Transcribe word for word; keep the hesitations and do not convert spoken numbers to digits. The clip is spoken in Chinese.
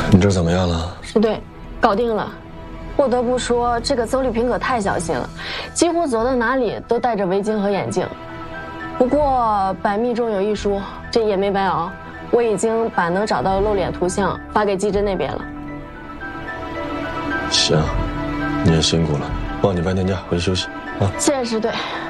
你这怎么样了？ 师队，搞定了。不得不说，这个邹丽萍可太小心了，几乎走到哪里都戴着围巾和眼镜。不过百密中有一疏，这也没白熬。我已经把能找到的露脸图像发给季真那边了。 行，你也辛苦了，放你半天假，回去休息啊。 谢谢师队。